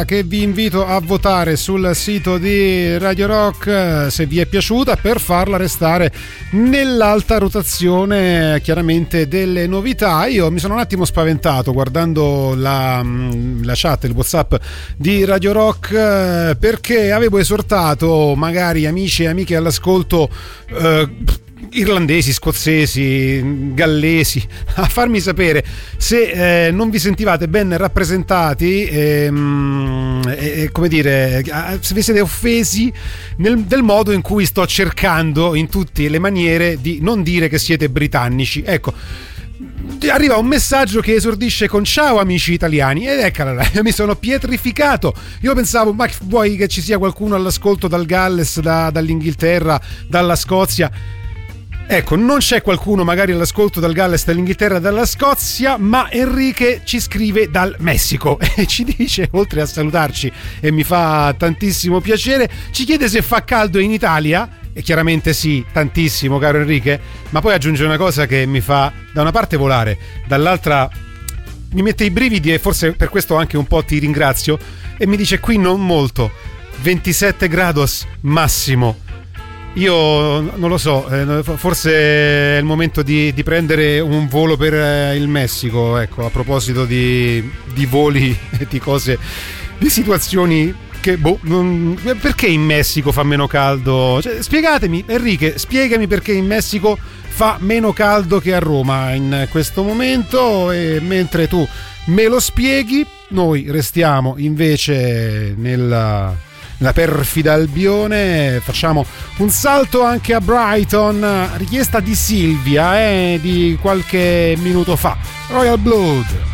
che vi invito a votare sul sito di Radio Rock se vi è piaciuta, per farla restare nell'alta rotazione chiaramente delle novità. Io mi sono un attimo spaventato guardando la chat, il WhatsApp di Radio Rock, perché avevo esortato magari amici e amiche all'ascolto irlandesi, scozzesi, gallesi, a farmi sapere se non vi sentivate ben rappresentati, come dire, se vi siete offesi del modo in cui sto cercando in tutte le maniere di non dire che siete britannici. Ecco, arriva un messaggio che esordisce con ciao amici italiani, ed eccola là, io mi sono pietrificato. Io pensavo, ma vuoi che ci sia qualcuno all'ascolto dal Galles, dall'Inghilterra, dalla Scozia? Ecco, non c'è qualcuno magari all'ascolto dal Galles, dall'Inghilterra, dalla Scozia, ma Enrique ci scrive dal Messico e ci dice, oltre a salutarci, e mi fa tantissimo piacere, ci chiede se fa caldo in Italia. E chiaramente sì, tantissimo, caro Enrique, ma poi aggiunge una cosa che mi fa da una parte volare, dall'altra mi mette i brividi, e forse per questo anche un po' ti ringrazio, e mi dice qui non molto, 27 grados massimo. Io non lo so, forse è il momento di prendere un volo per il Messico. Ecco, a proposito di voli e di cose, di situazioni che perché in Messico fa meno caldo? Cioè, spiegatemi, Enrique, spiegami perché in Messico fa meno caldo che a Roma in questo momento, e mentre tu me lo spieghi noi restiamo invece nella perfida Albione. Facciamo un salto anche a Brighton, richiesta di Silvia di qualche minuto fa, Royal Blood.